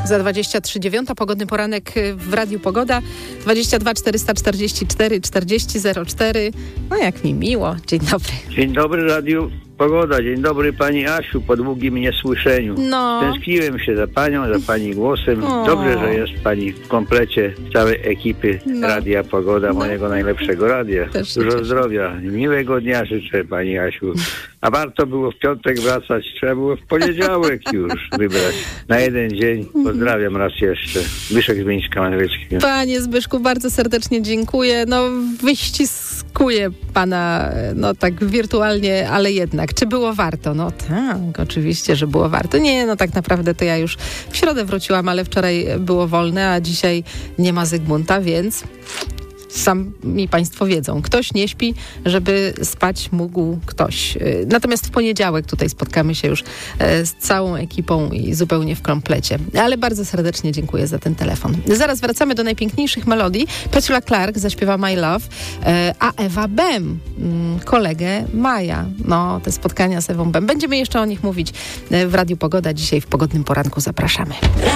Za 23:09 pogodny poranek w Radiu Pogoda. 22 444 40 04. No jak mi miło. Dzień dobry. Dzień dobry Radiu Pogoda. Dzień dobry Pani Asiu po długim niesłyszeniu. No. Tęskniłem się za Panią, za Pani głosem. Dobrze, że jest Pani w komplecie całej ekipy Radia Pogoda, mojego najlepszego radia. Dużo zdrowia. Miłego dnia życzę Pani Asiu. A warto było w piątek wracać, trzeba było w poniedziałek już wybrać. Na jeden dzień. Pozdrawiam raz jeszcze. Zbyszek z Mińska-Mazowieckiego. Panie Zbyszku, bardzo serdecznie dziękuję. No, wyściskuję Pana, no tak wirtualnie, ale jednak. Czy było warto? No tak, oczywiście, że było warto. Nie, no tak naprawdę to ja już w środę wróciłam, ale wczoraj było wolne, a dzisiaj nie ma Zygmunta, więc... Sami Państwo wiedzą, ktoś nie śpi, żeby spać mógł ktoś. Natomiast w poniedziałek tutaj spotkamy się już z całą ekipą i zupełnie w komplecie. Ale bardzo serdecznie dziękuję za ten telefon. Zaraz wracamy do najpiękniejszych melodii. Petula Clark zaśpiewa My Love, a Ewa Bem, kolegę Maja. No, te spotkania z Ewą Bem. Będziemy jeszcze o nich mówić w Radiu Pogoda. Dzisiaj w Pogodnym Poranku zapraszamy.